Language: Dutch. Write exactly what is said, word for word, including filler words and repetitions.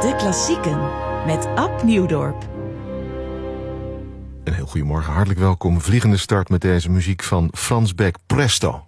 De klassieken met Ab Nieuwdorp. Een heel goedemorgen, hartelijk welkom. Vliegende start met deze muziek van Franz Beck, Presto.